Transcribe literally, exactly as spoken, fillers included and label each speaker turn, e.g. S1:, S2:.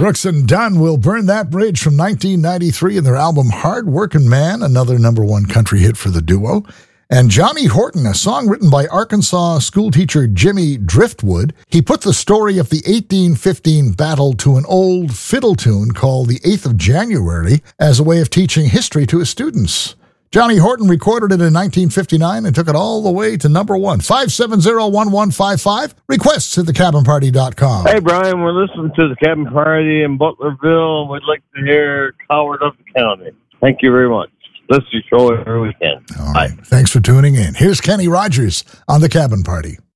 S1: Brooks and Dunn will Burn That Bridge from nineteen ninety-three in their album Hard Workin' Man, another number one country hit for the duo. And Johnny Horton, a song written by Arkansas schoolteacher Jimmy Driftwood. He put the story of the eighteen fifteen battle to an old fiddle tune called The eighth of January as a way of teaching history to his students. Johnny Horton recorded it in nineteen fifty-nine and took it all the way to number one. five seven zero, one one five five. Requests at the cabin party dot com.
S2: Hey, Brian, we're listening to the Cabin Party in Butlerville, and we'd like to hear Coward of the County. Thank you very much. Listen to your show every weekend.
S1: All right. Bye. Thanks for tuning in. Here's Kenny Rogers on the Cabin Party.